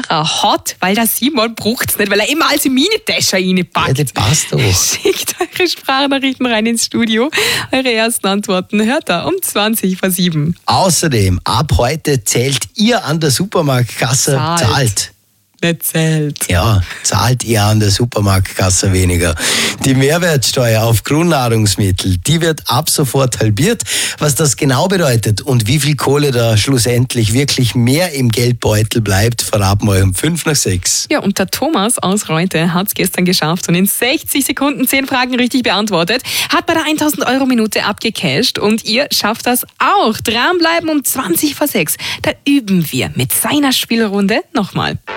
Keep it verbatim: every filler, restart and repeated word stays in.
Sarah hat, weil der Simon braucht's nicht, weil er immer alles in meine Tasche reinpackt. Ja, das passt doch. Schickt eure Sprachnachrichten rein ins Studio. Eure ersten Antworten hört ihr um zwanzig vor sieben. Außerdem, ab heute zählt ihr an der Supermarktkasse, Zahlt. zahlt. Nicht zählt. Ja, zahlt ihr an der Supermarktkasse weniger. Die Mehrwertsteuer auf Grundnahrungsmittel, die wird ab sofort halbiert. Was das genau bedeutet und wie viel Kohle da schlussendlich wirklich mehr im Geldbeutel bleibt, verraten wir euch um fünf nach sechs. Ja, und der Thomas aus Reute hat es gestern geschafft und in sechzig Sekunden zehn Fragen richtig beantwortet, hat bei der tausend Euro Minute abgecasht und ihr schafft das auch. Dranbleiben um zwanzig vor sechs. Da üben wir mit seiner Spielrunde nochmal.